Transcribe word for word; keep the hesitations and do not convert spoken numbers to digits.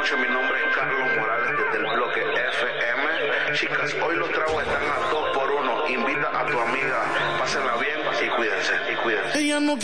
noches, mi nombre es Carlos Morales desde el bloque F M. Chicas, hoy los tragos están a dos por uno. Invita a tu amiga, pásenla bien y cuídense, y cuídense. Ella no